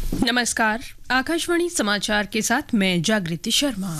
नमस्कार, आकाशवाणी समाचार के साथ मैं जागृति शर्मा।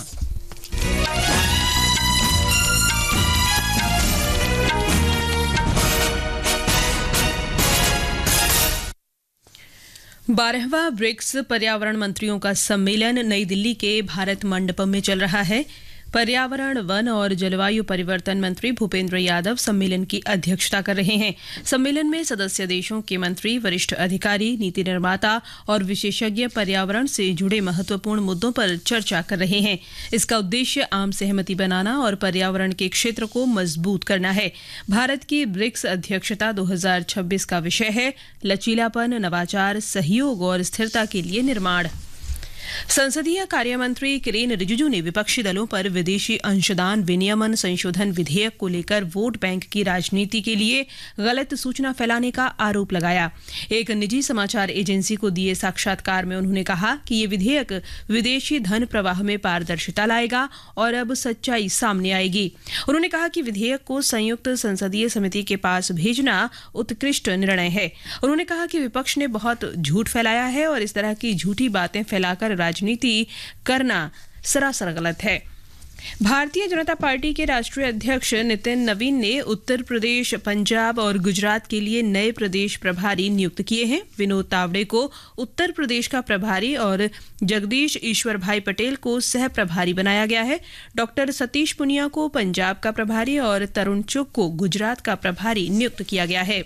बारहवां ब्रिक्स पर्यावरण मंत्रियों का सम्मेलन नई दिल्ली के भारत मंडपम में चल रहा है। पर्यावरण, वन और जलवायु परिवर्तन मंत्री भूपेंद्र यादव सम्मेलन की अध्यक्षता कर रहे हैं। सम्मेलन में सदस्य देशों के मंत्री, वरिष्ठ अधिकारी, नीति निर्माता और विशेषज्ञ पर्यावरण से जुड़े महत्वपूर्ण मुद्दों पर चर्चा कर रहे हैं। इसका उद्देश्य आम सहमति बनाना और पर्यावरण के क्षेत्र को मजबूत करना है। भारत की ब्रिक्स अध्यक्षता 2026 का विषय है लचीलापन, नवाचार, सहयोग और स्थिरता के लिए निर्माण। संसदीय कार्य मंत्री किरेन रिजिजू ने विपक्षी दलों पर विदेशी अंशदान विनियमन संशोधन विधेयक को लेकर वोट बैंक की राजनीति के लिए गलत सूचना फैलाने का आरोप लगाया। एक निजी समाचार एजेंसी को दिए साक्षात्कार में उन्होंने कहा कि ये विधेयक विदेशी धन प्रवाह में पारदर्शिता लाएगा और अब सच्चाई सामने आएगी। उन्होंने कहा कि विधेयक को संयुक्त संसदीय समिति के पास भेजना उत्कृष्ट निर्णय है। उन्होंने कहा कि विपक्ष ने बहुत झूठ फैलाया है और इस तरह की झूठी बातें फैलाकर राजनीति करना सरासर गलत है। भारतीय जनता पार्टी के राष्ट्रीय अध्यक्ष नितिन नवीन ने उत्तर प्रदेश, पंजाब और गुजरात के लिए नए प्रदेश प्रभारी नियुक्त किए हैं। विनोद तावड़े को उत्तर प्रदेश का प्रभारी और जगदीश ईश्वर भाई पटेल को सह प्रभारी बनाया गया है। डॉक्टर सतीश पुनिया को पंजाब का प्रभारी और तरुण चुग को गुजरात का प्रभारी नियुक्त किया गया है।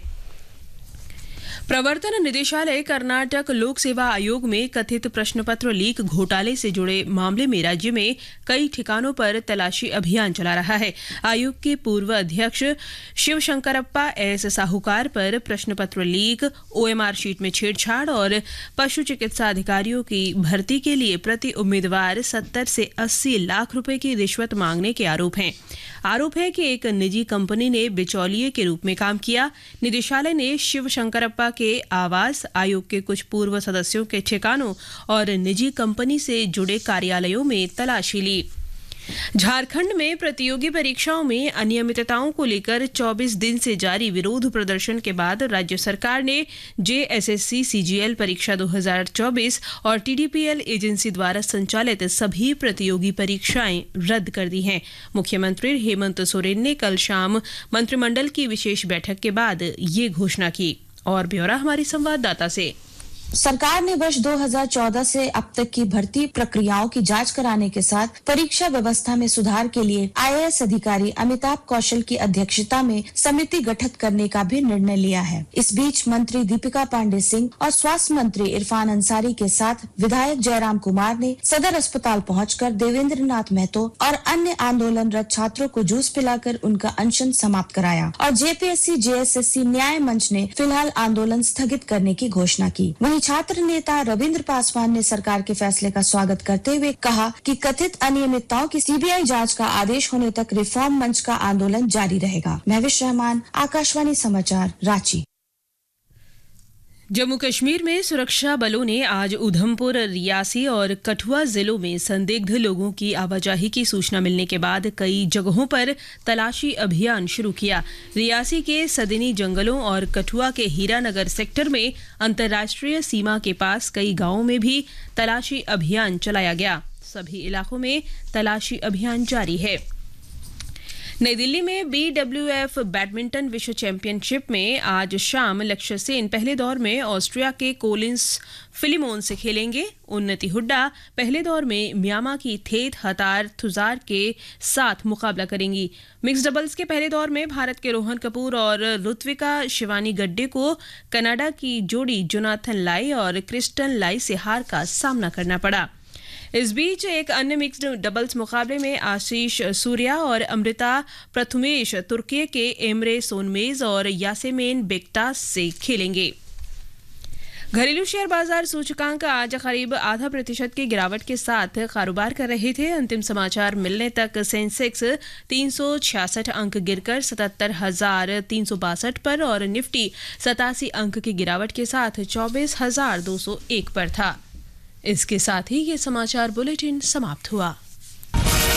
प्रवर्तन निदेशालय कर्नाटक लोक सेवा आयोग में कथित प्रश्नपत्र लीक घोटाले से जुड़े मामले में राज्य में कई ठिकानों पर तलाशी अभियान चला रहा है। आयोग के पूर्व अध्यक्ष शिवशंकरप्पा एस साहूकार पर प्रश्नपत्र लीक, ओएमआर शीट में छेड़छाड़ और पशु चिकित्सा अधिकारियों की भर्ती के लिए प्रति उम्मीदवार 70 से 80 लाख रुपए की रिश्वत मांगने के आरोप हैं। आरोप है कि एक निजी कंपनी ने बिचौलिए के रूप में काम किया। निदेशालय ने शिवशंकरप्पा के आवास, आयोग के कुछ पूर्व सदस्यों के ठिकानों और निजी कंपनी से जुड़े कार्यालयों में तलाशी ली। झारखंड में प्रतियोगी परीक्षाओं में अनियमितताओं को लेकर 24 दिन से जारी विरोध प्रदर्शन के बाद राज्य सरकार ने जेएसएससी सीजीएल परीक्षा 2024 और टीडीपीएल एजेंसी द्वारा संचालित सभी प्रतियोगी परीक्षाएं रद्द कर दी हैं। मुख्यमंत्री हेमंत सोरेन ने कल शाम मंत्रिमंडल की विशेष बैठक के बाद ये घोषणा की। और ब्यौरा हमारी संवाददाता से। सरकार ने वर्ष 2014 से अब तक की भर्ती प्रक्रियाओं की जांच कराने के साथ परीक्षा व्यवस्था में सुधार के लिए आईएएस अधिकारी अमिताभ कौशल की अध्यक्षता में समिति गठित करने का भी निर्णय लिया है। इस बीच मंत्री दीपिका पांडे सिंह और स्वास्थ्य मंत्री इरफान अंसारी के साथ विधायक जयराम कुमार ने सदर अस्पताल पहुंचकर देवेंद्र नाथ महतो और अन्य आंदोलनरत छात्रों को जूस पिलाकर उनका अनशन समाप्त कराया और जेपीएससी जेएसएससी न्याय मंच ने फिलहाल आंदोलन स्थगित करने की घोषणा की। वहीं छात्र नेता रविंद्र पासवान ने सरकार के फैसले का स्वागत करते हुए कहा कि कथित अनियमितताओं की सीबीआई जांच का आदेश होने तक रिफॉर्म मंच का आंदोलन जारी रहेगा। महविश रहमान, आकाशवाणी समाचार, रांची। जम्मू कश्मीर में सुरक्षा बलों ने आज उधमपुर, रियासी और कठुआ जिलों में संदिग्ध लोगों की आवाजाही की सूचना मिलने के बाद कई जगहों पर तलाशी अभियान शुरू किया। रियासी के सदिनी जंगलों और कठुआ के हीरानगर सेक्टर में अंतर्राष्ट्रीय सीमा के पास कई गांवों में भी तलाशी अभियान चलाया गया। सभी इलाकों में तलाशी अभियान जारी है। नई दिल्ली में बीडब्ल्यूएफ बैडमिंटन विश्व चैंपियनशिप में आज शाम लक्ष्य सेन पहले दौर में ऑस्ट्रिया के कोलिंस फिलिमोन से खेलेंगे। उन्नति हुड्डा पहले दौर में म्यांमार की थेत हतार थुजार के साथ मुकाबला करेंगी। मिक्स डबल्स के पहले दौर में भारत के रोहन कपूर और ऋत्विका शिवानी गड्डे को कनाडा की जोड़ी जोनाथन लाई और क्रिस्टन लाई से हार का सामना करना पड़ा। इस बीच एक अन्य मिक्स्ड डबल्स मुकाबले में आशीष सूर्या और अमृता प्रथमेश तुर्की के एमरे सोनमेज और यासेमेन बेक्टास से खेलेंगे। घरेलू शेयर बाजार सूचकांक आज करीब 0.5% की गिरावट के साथ कारोबार कर रहे थे। अंतिम समाचार मिलने तक सेंसेक्स 366 अंक गिरकर 77,362 पर और निफ्टी 87 अंक की गिरावट के साथ 24,201 पर था। इसके साथ ही ये समाचार बुलेटिन समाप्त हुआ।